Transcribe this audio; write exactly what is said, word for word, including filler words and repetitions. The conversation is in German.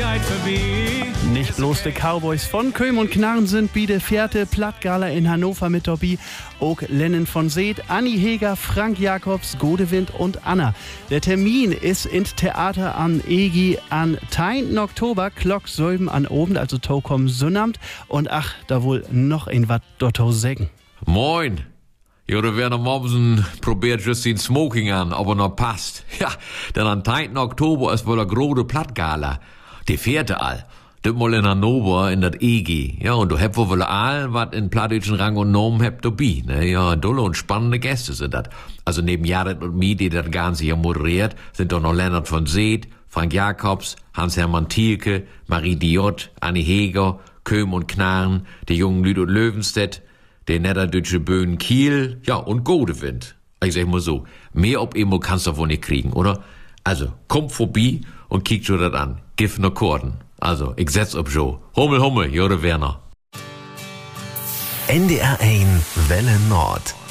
Zeit vorbei. Nicht bloß die Cowboys von Köhm und Knarren sind wie die vierte Plattgala in Hannover mit dabei. Auch Lennon von Seed, Anni Heger, Frank Jacobs, Godewind und Anna. Der Termin ist in Theater am Egi am zehnten Oktober, Glock Söben an Oben, also Tokom Sünnamt. Und ach, da wohl noch in wat Dotto sägen. Moin. Ja, da Werner Mommsen probiert just den Smoking an, ob er noch passt. Ja, denn am zehnten Oktober ist wohl eine große Plattgala. Die vierte all. Das mal in Hannover in das E G. Ja, und du hebt wohl all, was in plattdeutschen Rang und Nomen hebt dabei, ne? Ja, dolle und spannende Gäste sind das. Also neben Jared und mir, die das Ganze hier moderiert, sind doch noch Lennart von Seed, Frank Jacobs, Hans-Hermann Thielke, Marie Diott, Anni Heger, Köhm und Knarren, die jungen Lüd und Löwenstedt, der niederdeutsche Böen Kiel, ja, und Godewind. Ich sag mal so, mehr ob Emo kannst du wohl nicht kriegen, oder? Also, kommt vorbei und kiekt schon das an. Gif ne Korden. Also, ich setz ob Joe. Hummel, Hummel, Jode Werner. N D R eins Welle Nord.